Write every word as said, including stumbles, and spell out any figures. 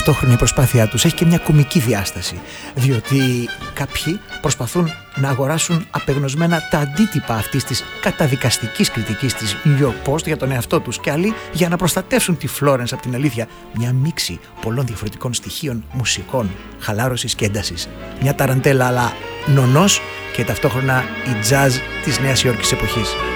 ταυτόχρονα η προσπάθειά τους έχει και μια κωμική διάσταση, διότι κάποιοι προσπαθούν να αγοράσουν απεγνωσμένα τα αντίτυπα αυτής της καταδικαστικής κριτικής της New York Post για τον εαυτό τους, και άλλοι για να προστατεύσουν τη Florence από την αλήθεια. Μια μίξη πολλών διαφορετικών στοιχείων, μουσικών, χαλάρωσης και έντασης. Μια ταραντέλα αλλά νονός και ταυτόχρονα η jazz της Νέας Υόρκης εποχής.